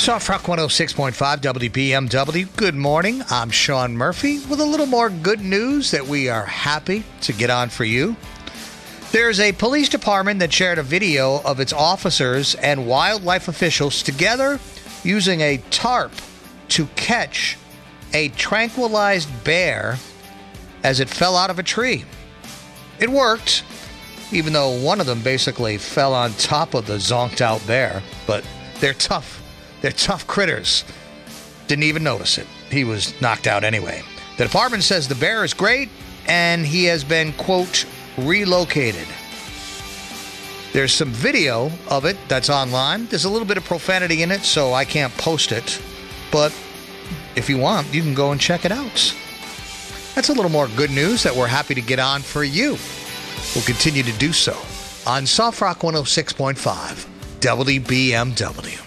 Soft Rock 106.5 WBMW. Good morning. I'm Sean Murphy with a little more good news that we are happy to get on for you. There's a police department that shared a video of its officers and wildlife officials together using a tarp to catch a tranquilized bear as it fell out of a tree. It worked, even though one of them basically fell on top of the zonked out bear, but they're tough. They're tough critters. Didn't even notice it. He was knocked out anyway. The department says the bear is great and he has been, quote, relocated. There's some video of it that's online. There's a little bit of profanity in it, so I can't post it. But if you want, you can go and check it out. That's a little more good news that we're happy to get on for you. We'll continue to do so on Soft Rock 106.5 WBMW.